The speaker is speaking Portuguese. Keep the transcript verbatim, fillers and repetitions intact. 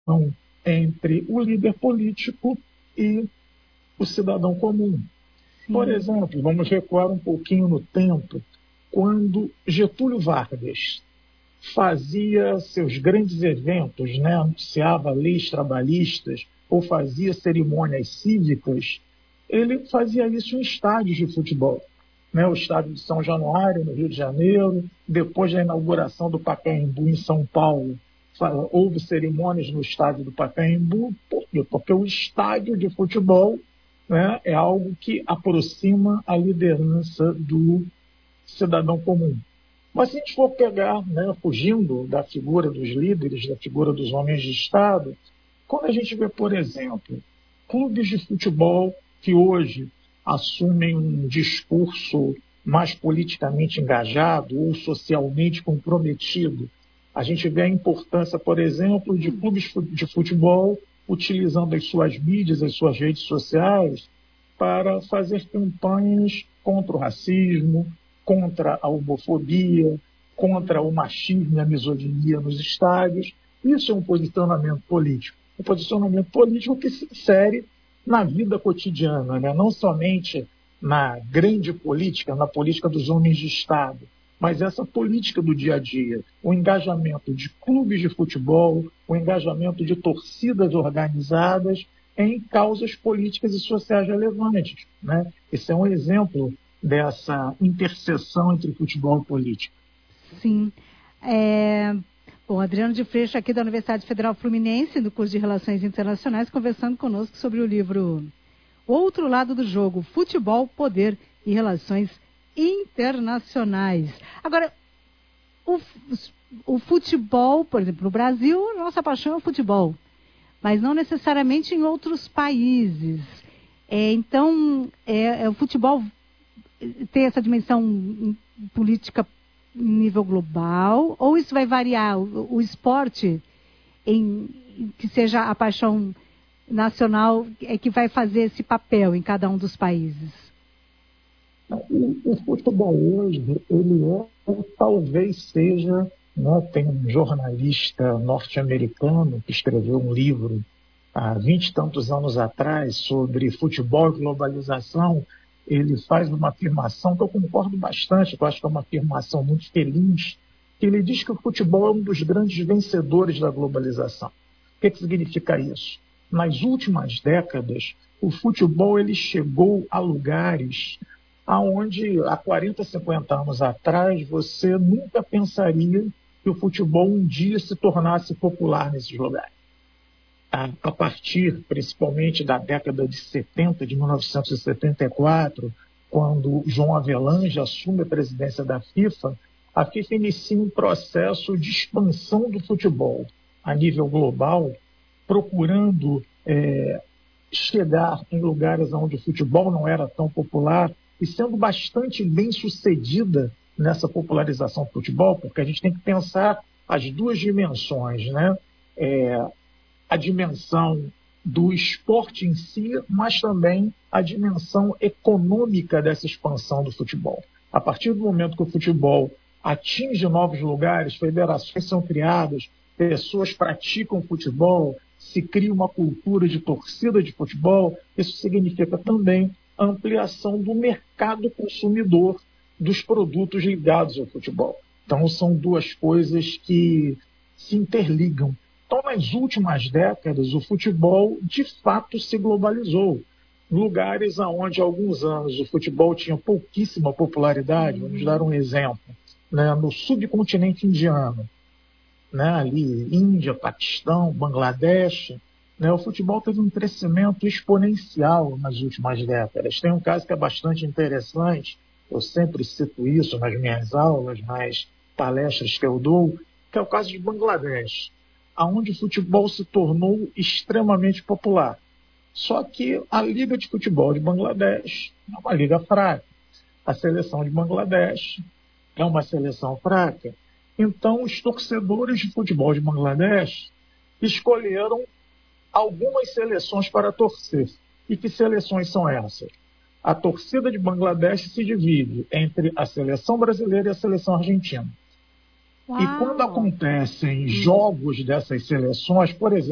entre o líder político e o cidadão comum. Sim. Por exemplo, vamos recuar um pouquinho no tempo, quando Getúlio Vargas fazia seus grandes eventos, né, anunciava leis trabalhistas ou fazia cerimônias cívicas, ele fazia isso em estádios de futebol. Né, o estádio de São Januário, no Rio de Janeiro, depois da inauguração do Pacaembu em São Paulo, houve cerimônias no estádio do Pacaembu. Por quê? Porque o estádio de futebol, né, é algo que aproxima a liderança do cidadão comum. Mas se a gente for pegar, né, fugindo da figura dos líderes, da figura dos homens de Estado, quando a gente vê, por exemplo, clubes de futebol que hoje assumem um discurso mais politicamente engajado ou socialmente comprometido, a gente vê a importância, por exemplo, de clubes de futebol utilizando as suas mídias, as suas redes sociais, para fazer campanhas contra o racismo, contra a homofobia, contra o machismo e a misoginia nos estádios. Isso é um posicionamento político. Um posicionamento político que se insere na vida cotidiana, né? Não somente na grande política, na política dos homens de Estado, mas essa política do dia a dia, o engajamento de clubes de futebol, o engajamento de torcidas organizadas em causas políticas e sociais relevantes, né? Esse é um exemplo dessa interseção entre futebol e política. Sim. É... Bom, Adriano de Freixo, aqui da Universidade Federal Fluminense, do curso de Relações Internacionais, conversando conosco sobre o livro O Outro Lado do Jogo, Futebol, Poder e Relações Internacionais. Agora, o, o futebol, por exemplo, no Brasil, nossa paixão é o futebol, mas não necessariamente em outros países. É, então, é, é, o futebol tem essa dimensão política em nível global, ou isso vai variar? O, o esporte, em, que seja a paixão nacional, é que vai fazer esse papel em cada um dos países? O, o futebol hoje, ele é, talvez seja, né, tem um jornalista norte-americano que escreveu um livro há vinte e tantos anos atrás sobre futebol e globalização. Ele faz uma afirmação que eu concordo bastante, que eu acho que é uma afirmação muito feliz, que ele diz que o futebol é um dos grandes vencedores da globalização. O que, que significa isso? Nas últimas décadas, o futebol ele chegou a lugares aonde há quarenta, cinquenta anos atrás você nunca pensaria que o futebol um dia se tornasse popular nesses lugares. A partir, principalmente, da década de setenta, de mil novecentos e setenta e quatro, quando João Avelange assume a presidência da FIFA, a FIFA inicia um processo de expansão do futebol a nível global, procurando é, chegar em lugares onde o futebol não era tão popular e sendo bastante bem sucedida nessa popularização do futebol, porque a gente tem que pensar as duas dimensões, né? É, a dimensão do esporte em si, mas também a dimensão econômica dessa expansão do futebol. A partir do momento que o futebol atinge novos lugares, federações são criadas, pessoas praticam futebol, se cria uma cultura de torcida de futebol, isso significa também a ampliação do mercado consumidor dos produtos ligados ao futebol. Então, são duas coisas que se interligam. Então, nas últimas décadas, o futebol, de fato, se globalizou. Lugares onde, há alguns anos, o futebol tinha pouquíssima popularidade, vamos dar um exemplo, né? No subcontinente indiano, né? Ali, Índia, Paquistão, Bangladesh, né? O futebol teve um crescimento exponencial nas últimas décadas. Tem um caso que é bastante interessante, eu sempre cito isso nas minhas aulas, nas palestras que eu dou, que é o caso de Bangladesh, onde o futebol se tornou extremamente popular. Só que a Liga de Futebol de Bangladesh é uma liga fraca. A seleção de Bangladesh é uma seleção fraca. Então, os torcedores de futebol de Bangladesh escolheram algumas seleções para torcer. E que seleções são essas? A torcida de Bangladesh se divide entre a seleção brasileira e a seleção argentina. Uau. E quando acontecem jogos dessas seleções, por exemplo,